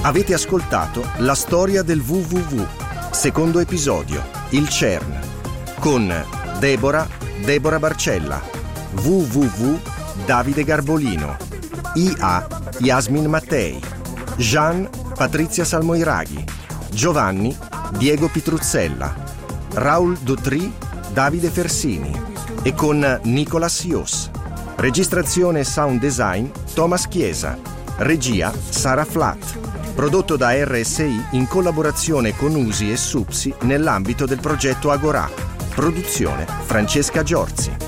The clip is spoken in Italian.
Avete ascoltato La storia del WWW, secondo episodio, il CERN, con Deborah Barcella, WWW Davide Garbolino, IA Yasmin Mattei, Jean Patrizia Salmoiraghi, Giovanni Diego Pitruzzella, Raul Dutry Davide Fersini e con Nicolas Ios. Registrazione e sound design Thomas Chiesa. Regia Sara Flatt. Prodotto da RSI in collaborazione con USI e SUPSI nell'ambito del progetto Agorà. Produzione Francesca Giorzi.